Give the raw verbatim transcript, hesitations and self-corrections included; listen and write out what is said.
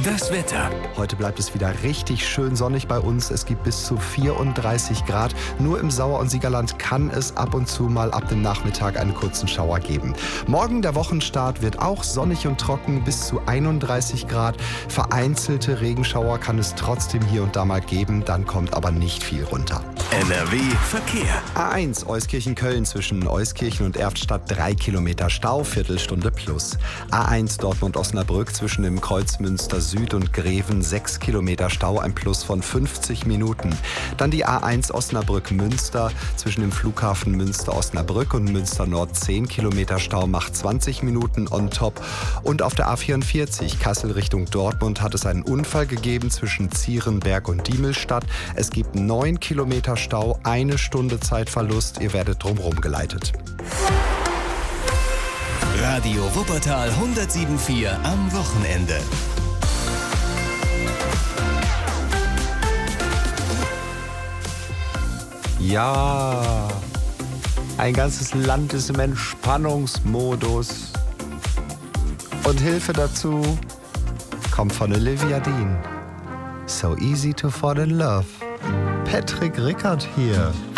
Das Wetter. Heute bleibt es wieder richtig schön sonnig bei uns. Es gibt bis zu vierunddreißig Grad. Nur im Sauer- und Siegerland kann es ab und zu mal ab dem Nachmittag einen kurzen Schauer geben. Morgen der Wochenstart wird auch sonnig und trocken, bis zu einunddreißig Grad. Vereinzelte Regenschauer kann es trotzdem hier und da mal geben, dann kommt aber nicht viel runter. N R W Verkehr. A eins Euskirchen-Köln zwischen Euskirchen und Erftstadt drei Kilometer Stau, Viertelstunde plus. A eins Dortmund-Osnabrück zwischen dem Kreuz Münster Süd und Greven sechs Kilometer Stau, ein Plus von fünfzig Minuten. Dann die A eins Osnabrück-Münster zwischen dem Flughafen Münster-Osnabrück und Münster Nord zehn Kilometer Stau, macht zwanzig Minuten on top. Und auf der A vierundvierzig Kassel Richtung Dortmund hat es einen Unfall gegeben zwischen Zierenberg und Diemelstadt. Es gibt neun Kilometer Stau, eine Stunde Zeitverlust. Ihr werdet drumherum geleitet. Radio Wuppertal hundertsieben Komma vier am Wochenende. Ja, ein ganzes Land ist im Entspannungsmodus. Und Hilfe dazu kommt von Olivia Dean. So easy to fall in love. Patrick Rickard hier.